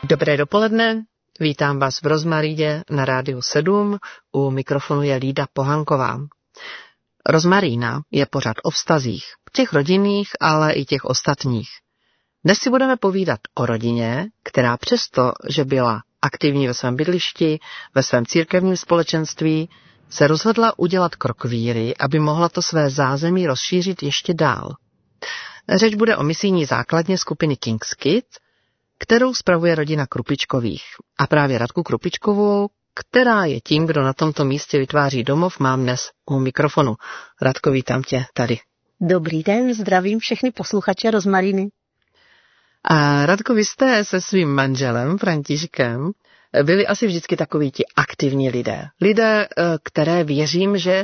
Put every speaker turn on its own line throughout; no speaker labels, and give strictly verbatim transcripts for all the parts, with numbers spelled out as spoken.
Dobré dopoledne, vítám vás v Rozmaríně na Rádiu sedm, u mikrofonu je Lída Pohanková. Rozmarína je pořad o vztazích, těch rodinných, ale i těch ostatních. Dnes si budeme povídat o rodině, která přesto, že byla aktivní ve svém bydlišti, ve svém církevním společenství, se rozhodla udělat krok víry, aby mohla to své zázemí rozšířit ještě dál. Řeč bude o misijní základně skupiny King's Kids, kterou spravuje rodina Krupičkových. A právě Radku Krupičkovou, která je tím, kdo na tomto místě vytváří domov, mám dnes u mikrofonu. Radko, vítám tě tady.
Dobrý den, zdravím všechny posluchače Rozmaríny.
A Radko, vy jste se svým manželem Františkem byli asi vždycky takoví ti aktivní lidé. Lidé, které věřím, že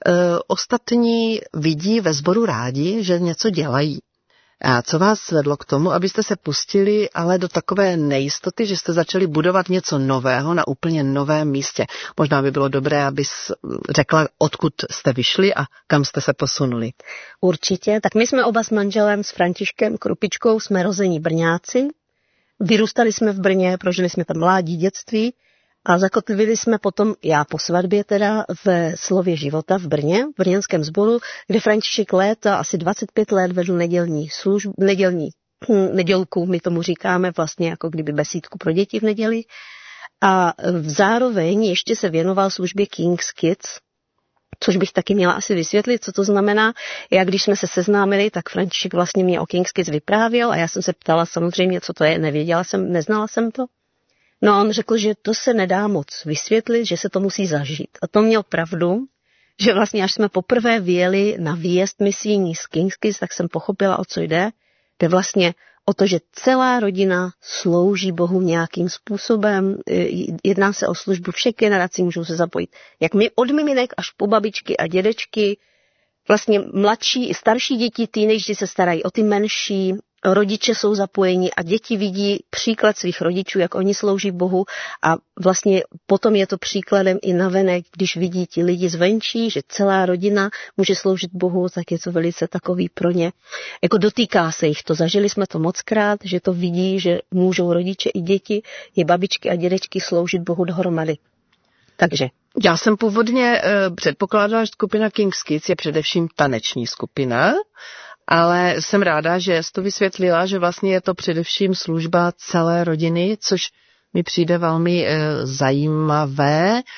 ostatní vidí ve sboru rádi, že něco dělají. A co vás vedlo k tomu, abyste se pustili ale do takové nejistoty, že jste začali budovat něco nového na úplně novém místě? Možná by bylo dobré, abys řekla, odkud jste vyšli a kam jste se posunuli.
Určitě. Tak my jsme oba s manželem, s Františkem Krupičkou, jsme rození Brňáci. Vyrůstali jsme v Brně, prožili jsme tam mládí, dětství a zakotvili jsme potom, já po svatbě teda, ve Slově života v Brně, v brněnském sboru, kde František léta, asi dvacet pět let vedl nedělní službu, nedělní nedělku, my tomu říkáme vlastně jako kdyby besídku pro děti v neděli. A zároveň ještě se věnoval službě King's Kids, což bych taky měla asi vysvětlit, co to znamená. Já, když jsme se seznámili, tak František vlastně mě o King's Kids vyprávěl a já jsem se ptala samozřejmě, co to je, nevěděla jsem, neznala jsem to. No a on řekl, že to se nedá moc vysvětlit, že se to musí zažít. A to měl pravdu, že vlastně až jsme poprvé vyjeli na výjezd misijní z King's Kids, tak jsem pochopila, o co jde. Jde vlastně o to, že celá rodina slouží Bohu nějakým způsobem. Jedná se o službu všech generací, můžou se zapojit. Jak my od miminek až po babičky a dědečky, vlastně mladší i starší děti, teenageři se starají o ty menší, rodiče jsou zapojeni a děti vidí příklad svých rodičů, jak oni slouží Bohu a vlastně potom je to příkladem i navenek, když vidí ti lidi zvenčí, že celá rodina může sloužit Bohu, tak je to velice takový pro ně. Jako dotýká se jich to, zažili jsme to mockrát, že to vidí, že můžou rodiče i děti, i babičky a dědečky sloužit Bohu dohromady. Takže.
Já jsem původně uh, předpokládala, že skupina King's Kids je především taneční skupina, ale jsem ráda, že jsi to vysvětlila, že vlastně je to především služba celé rodiny, což mi přijde velmi e, zajímavé. E,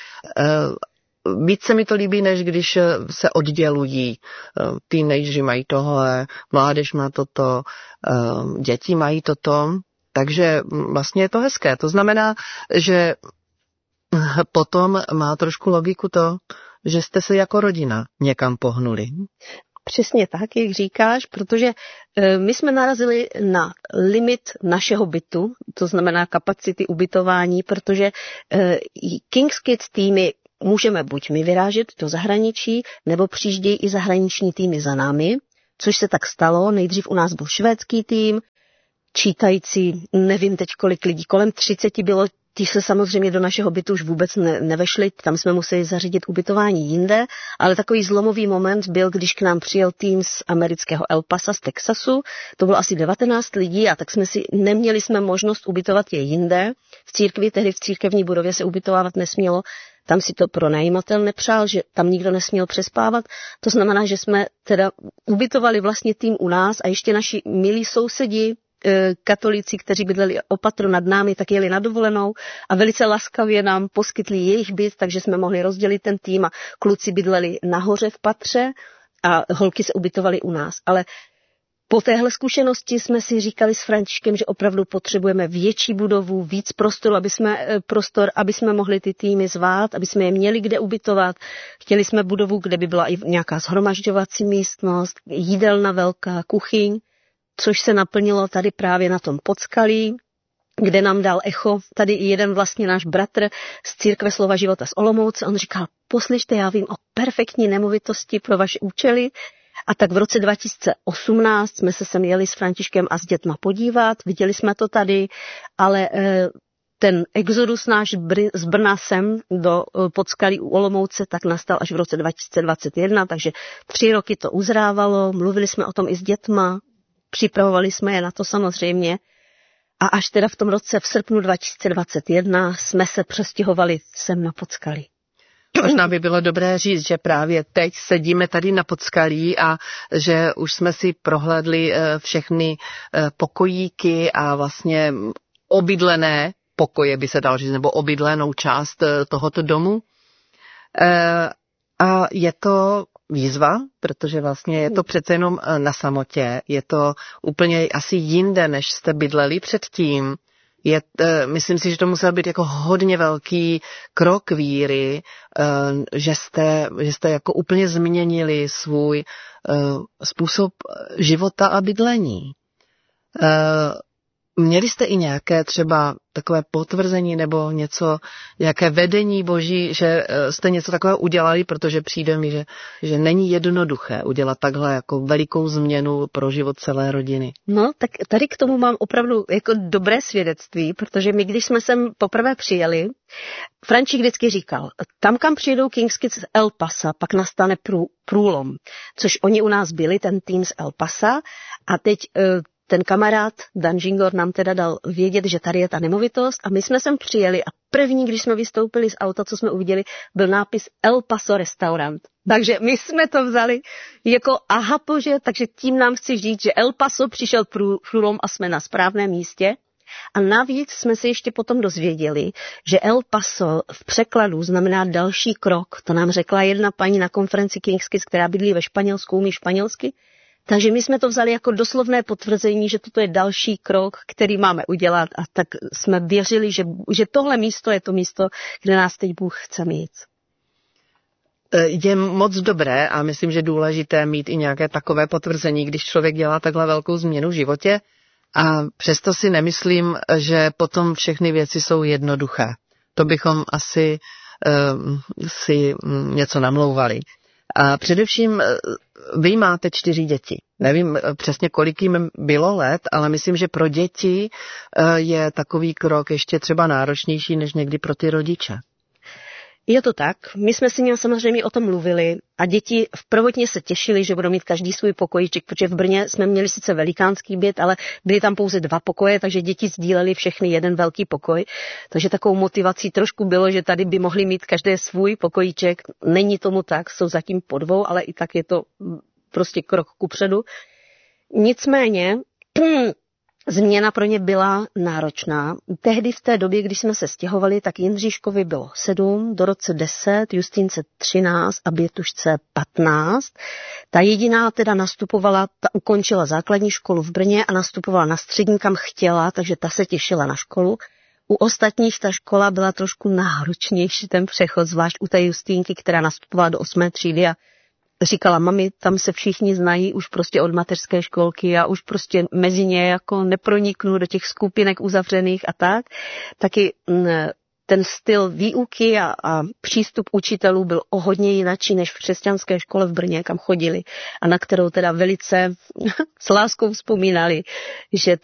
víc se mi to líbí, než když se oddělují. E, teenageři mají tohle, mládež má toto, e, děti mají toto, takže vlastně je to hezké. To znamená, že potom má trošku logiku to, že jste se jako rodina někam pohnuli.
Přesně tak, jak říkáš, protože e, my jsme narazili na limit našeho bytu, to znamená kapacity ubytování, protože e, King's Kids týmy můžeme buď my vyrážet do zahraničí, nebo přijíždějí i zahraniční týmy za námi, což se tak stalo. Nejdřív u nás byl švédský tým, čítající, nevím teď kolik lidí, kolem třiceti bylo. Ti se samozřejmě do našeho bytu už vůbec ne, nevešli, tam jsme museli zařídit ubytování jinde, ale takový zlomový moment byl, když k nám přijel tým z amerického El Pasa, z Texasu, to bylo asi devatenáct lidí a tak jsme si, neměli jsme možnost ubytovat je jinde. V církvi, tehdy v církevní budově se ubytovávat nesmělo, tam si to pronajímatel nepřál, že tam nikdo nesměl přespávat, to znamená, že jsme teda ubytovali vlastně tým u nás a ještě naši milí sousedi, katolíci, kteří bydleli o patro nad námi, tak jeli na dovolenou a velice laskavě nám poskytli jejich byt, takže jsme mohli rozdělit ten tým a kluci bydleli nahoře v patře a holky se ubytovaly u nás. Ale po téhle zkušenosti jsme si říkali s Františkem, že opravdu potřebujeme větší budovu, víc prostoru, aby jsme, prostor, aby jsme mohli ty týmy zvát, aby jsme je měli kde ubytovat. Chtěli jsme budovu, kde by byla i nějaká shromažďovací místnost, jídelna velká, kuchyň, což se naplnilo tady právě na tom Podskalí, kde nám dal echo tady jeden vlastně náš bratr z Církve Slova života z Olomouce. On říkal, poslyšte, já vím o perfektní nemovitosti pro vaše účely. A tak v roce dva tisíce osmnáct jsme se sem jeli s Františkem a s dětma podívat, viděli jsme to tady, ale ten exodus náš z Brna sem do Podskalí u Olomouce tak nastal až v roce dva tisíce dvacet jedna, takže tři roky to uzrávalo, mluvili jsme o tom i s dětma, připravovali jsme je na to samozřejmě. A až teda v tom roce v srpnu dva tisíce dvacet jedna jsme se přestěhovali sem na Podskalí.
Možná by bylo dobré říct, že právě teď sedíme tady na Podskalí a že už jsme si prohlédli všechny pokojíky a vlastně obydlené pokoje, by se dalo říct, nebo obydlenou část tohoto domu. A je to výzva, protože vlastně je to přece jenom na samotě, je to úplně asi jinde, než jste bydleli předtím. Je, myslím si, že to musel být jako hodně velký krok víry, že jste, že jste jako úplně změnili svůj způsob života a bydlení. Měli jste i nějaké třeba takové potvrzení nebo něco, nějaké vedení Boží, že jste něco takového udělali, protože přijde mi, že, že není jednoduché udělat takhle jako velikou změnu pro život celé rodiny.
No, tak tady k tomu mám opravdu jako dobré svědectví, protože my, když jsme sem poprvé přijeli, František vždycky říkal, tam, kam přijedou King's Kids z El Pasa, pak nastane prů, průlom, což oni u nás byli, ten tým z El Pasa, a teď ten kamarád Dan Žingor nám teda dal vědět, že tady je ta nemovitost a my jsme sem přijeli a první, když jsme vystoupili z auta, co jsme uviděli, byl nápis El Paso restaurant. Takže my jsme to vzali jako aha bože, takže tím nám chci říct, že El Paso přišel průlom a jsme na správném místě. A navíc jsme se ještě potom dozvěděli, že El Paso v překladu znamená další krok. To nám řekla jedna paní na konferenci King's Kids, která bydlí ve Španělsku, umí španělsky. Takže my jsme to vzali jako doslovné potvrzení, že toto je další krok, který máme udělat, a tak jsme věřili, že, že tohle místo je to místo, kde nás teď Bůh chce mít.
Je moc dobré a myslím, že důležité mít i nějaké takové potvrzení, když člověk dělá takhle velkou změnu v životě, a přesto si nemyslím, že potom všechny věci jsou jednoduché. To bychom asi uh, si něco namlouvali. A především vy máte čtyři děti. Nevím přesně, kolik jim bylo let, ale myslím, že pro děti je takový krok ještě třeba náročnější než někdy pro ty rodiče.
Je to tak. My jsme si nějak samozřejmě o tom mluvili a děti v prvotně se těšili, že budou mít každý svůj pokojíček, protože v Brně jsme měli sice velikánský byt, ale byly tam pouze dva pokoje, takže děti sdíleli všechny jeden velký pokoj. Takže takovou motivací trošku bylo, že tady by mohli mít každé svůj pokojíček. Není tomu tak, jsou zatím po dvou, ale i tak je to prostě krok kupředu. Nicméně změna pro ně byla náročná. Tehdy v té době, když jsme se stěhovali, tak Jindříškovi bylo sedm, Dorotce deset, Justínce třináct a Bětušce patnáct. Ta jediná teda nastupovala, ta ukončila základní školu v Brně a nastupovala na střední, kam chtěla, takže ta se těšila na školu. U ostatních ta škola byla trošku náročnější, ten přechod, zvlášť u té Justínky, která nastupovala do osmé třídy a říkala, mami, tam se všichni znají už prostě od mateřské školky a už prostě mezi ně jako neproniknu do těch skupinek uzavřených a tak. Taky ten styl výuky a, a přístup učitelů byl o hodně jinačí než v křesťanské škole v Brně, kam chodili a na kterou teda velice s láskou vzpomínali, že